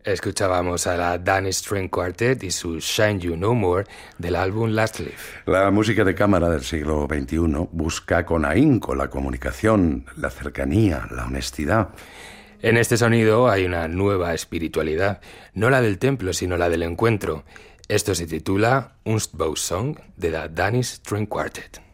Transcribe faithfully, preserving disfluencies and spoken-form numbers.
Escuchábamos a la Danish String Quartet y su Shine You No More del álbum Last Leaf. La música de cámara del siglo veintiuno busca con ahínco la comunicación, la cercanía, la honestidad. En este sonido hay una nueva espiritualidad, no la del templo, sino la del encuentro. Esto se titula Unstbos Song de la Danish String Quartet.